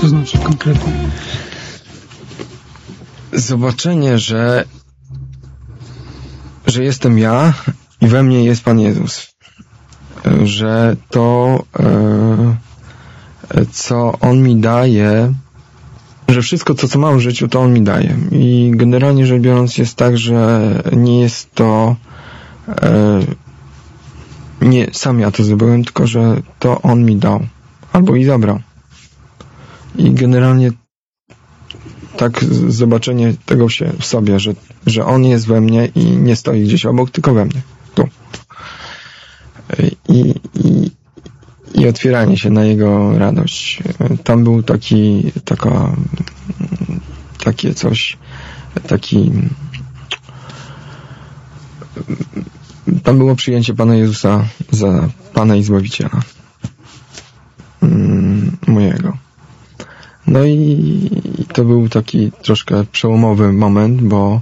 to znaczy konkretnie? Zobaczenie, że jestem ja i we mnie jest Pan Jezus. Że to, co On mi daje, że wszystko, co mam w życiu, to On mi daje. I generalnie rzecz biorąc jest tak, że nie jest to nie sam ja to zdobyłem, tylko że to On mi dał. Albo i zabrał. I generalnie tak zobaczenie tego się w sobie, że On jest we mnie i nie stoi gdzieś obok, tylko we mnie. Tu. I otwieranie się na Jego radość. Tam był takie coś, tam było przyjęcie Pana Jezusa za Pana i Zbawiciela mojego. No i to był taki troszkę przełomowy moment, bo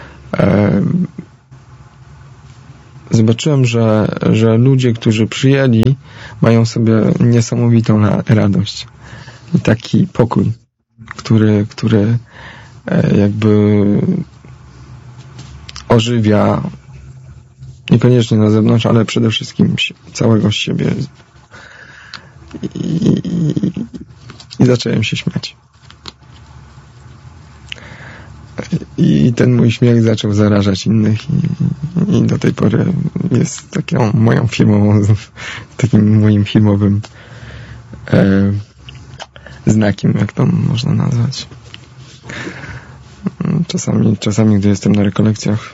zobaczyłem, że ludzie, którzy przyjęli, mają sobie niesamowitą radość i taki pokój, który jakby ożywia niekoniecznie na zewnątrz, ale przede wszystkim całego siebie. I zacząłem się śmiać. I ten mój śmiech zaczął zarażać innych i do tej pory jest taką moją firmową, takim moim firmowym znakiem, jak to można nazwać. Czasami gdy jestem na rekolekcjach,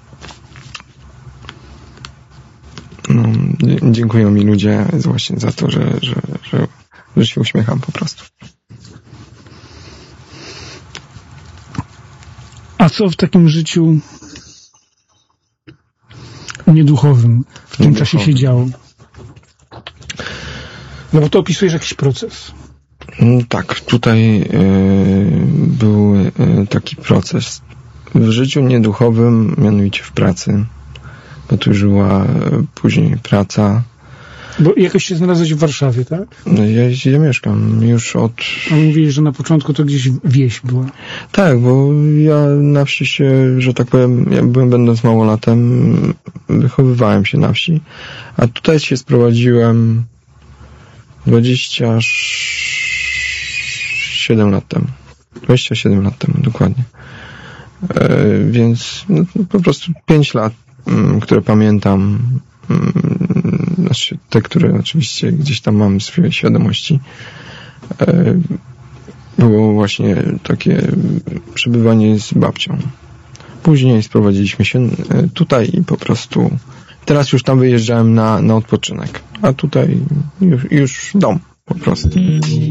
dziękują mi ludzie właśnie za to, że się uśmiecham po prostu. A co w takim życiu nieduchowym w tym czasie się działo? No bo to opisujesz jakiś proces. Tak, tutaj był taki proces w życiu nieduchowym, mianowicie w pracy, bo tu już była później praca. Bo jakoś się znalazłeś w Warszawie, tak? Ja mieszkam już od... A mówiłeś, że na początku to gdzieś wieś była. Tak, bo ja na wsi się, że tak powiem, będąc małolatem, wychowywałem się na wsi. A tutaj się sprowadziłem 27 lat temu. 27 lat temu, dokładnie. Więc po prostu 5 lat, które pamiętam, znaczy te, które oczywiście gdzieś tam mam w swojej świadomości, było właśnie takie przebywanie z babcią. Później sprowadziliśmy się tutaj i po prostu teraz już tam wyjeżdżałem na odpoczynek, a tutaj już dom po prostu.